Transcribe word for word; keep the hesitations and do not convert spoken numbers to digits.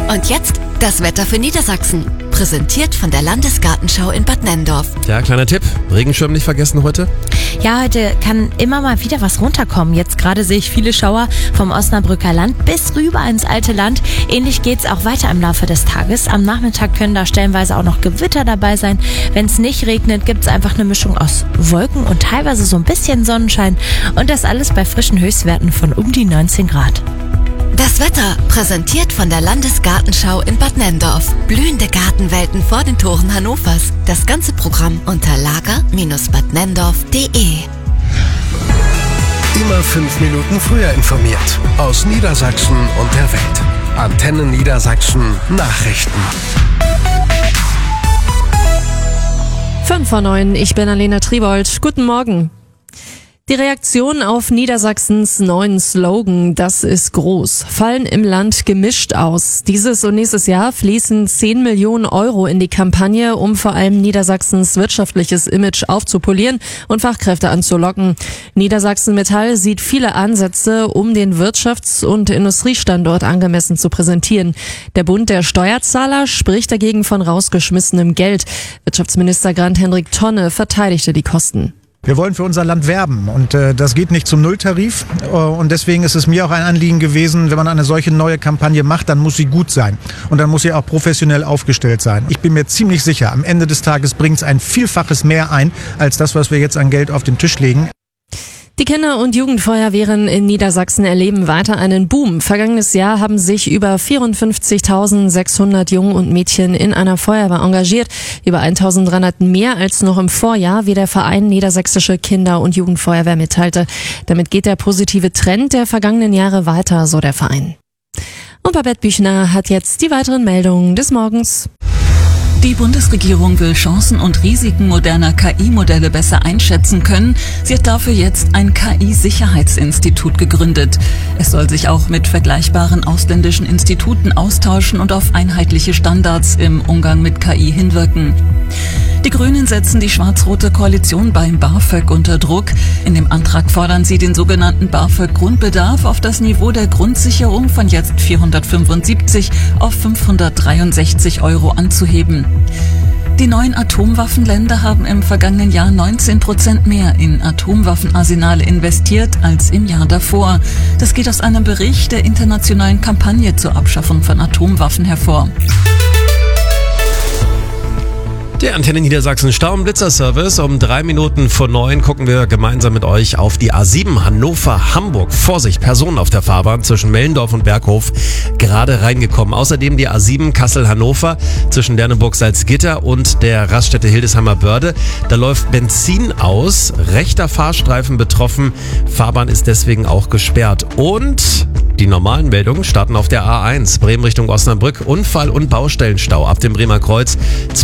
Und jetzt das Wetter für Niedersachsen. Präsentiert von der Landesgartenschau in Bad Nenndorf. Ja, kleiner Tipp. Regenschirm nicht vergessen heute? Ja, heute kann immer mal wieder was runterkommen. Jetzt gerade sehe ich viele Schauer vom Osnabrücker Land bis rüber ins alte Land. Ähnlich geht's auch weiter im Laufe des Tages. Am Nachmittag können da stellenweise auch noch Gewitter dabei sein. Wenn es nicht regnet, gibt's einfach eine Mischung aus Wolken und teilweise so ein bisschen Sonnenschein. Und das alles bei frischen Höchstwerten von um die neunzehn Grad. Das Wetter präsentiert von der Landesgartenschau in Bad Nenndorf. Blühende Gartenwelten vor den Toren Hannovers. Das ganze Programm unter lager Bindestrich bad nenndorf punkt de. Immer fünf Minuten früher informiert. Aus Niedersachsen und der Welt. Antenne Niedersachsen Nachrichten. fünf vor neun, ich bin Alena Tribold. Guten Morgen. Die Reaktion auf Niedersachsens neuen Slogan, das ist groß, fallen im Land gemischt aus. Dieses und nächstes Jahr fließen zehn Millionen Euro in die Kampagne, um vor allem Niedersachsens wirtschaftliches Image aufzupolieren und Fachkräfte anzulocken. Niedersachsen Metall sieht viele Ansätze, um den Wirtschafts- und Industriestandort angemessen zu präsentieren. Der Bund der Steuerzahler spricht dagegen von rausgeschmissenem Geld. Wirtschaftsminister Grant-Hendrik Tonne verteidigte die Kosten. Wir wollen für unser Land werben und äh, das geht nicht zum Nulltarif äh, und deswegen ist es mir auch ein Anliegen gewesen, wenn man eine solche neue Kampagne macht, dann muss sie gut sein und dann muss sie auch professionell aufgestellt sein. Ich bin mir ziemlich sicher, am Ende des Tages bringt es ein Vielfaches mehr ein, als das, was wir jetzt an Geld auf den Tisch legen. Die Kinder- und Jugendfeuerwehren in Niedersachsen erleben weiter einen Boom. Vergangenes Jahr haben sich über vierundfünfzigtausendsechshundert Jungen und Mädchen in einer Feuerwehr engagiert. Über eintausenddreihundert mehr als noch im Vorjahr, wie der Verein Niedersächsische Kinder- und Jugendfeuerwehr mitteilte. Damit geht der positive Trend der vergangenen Jahre weiter, so der Verein. Und Babette Büchner hat jetzt die weiteren Meldungen des Morgens. Die Bundesregierung will Chancen und Risiken moderner K I-Modelle besser einschätzen können. Sie hat dafür jetzt ein K I-Sicherheitsinstitut gegründet. Es soll sich auch mit vergleichbaren ausländischen Instituten austauschen und auf einheitliche Standards im Umgang mit K I hinwirken. Die Grünen setzen die schwarz-rote Koalition beim BAföG unter Druck. In dem Antrag fordern sie, den sogenannten BAföG-Grundbedarf auf das Niveau der Grundsicherung von jetzt vierhundertfünfundsiebzig auf fünfhundertdreiundsechzig Euro anzuheben. Die neuen Atomwaffenländer haben im vergangenen Jahr neunzehn Prozent mehr in Atomwaffenarsenale investiert als im Jahr davor. Das geht aus einem Bericht der internationalen Kampagne zur Abschaffung von Atomwaffen hervor. Der Antenne Niedersachsen Stau- und Blitzerservice. Um drei Minuten vor neun gucken wir gemeinsam mit euch auf die A sieben Hannover-Hamburg. Vorsicht, Personen auf der Fahrbahn zwischen Mellendorf und Berghof gerade reingekommen. Außerdem die A sieben Kassel-Hannover zwischen Derneburg-Salzgitter und der Raststätte Hildesheimer-Börde. Da läuft Benzin aus, rechter Fahrstreifen betroffen. Fahrbahn ist deswegen auch gesperrt. Und die normalen Meldungen starten auf der A eins. Bremen Richtung Osnabrück. Unfall und Baustellenstau ab dem Bremer Kreuz.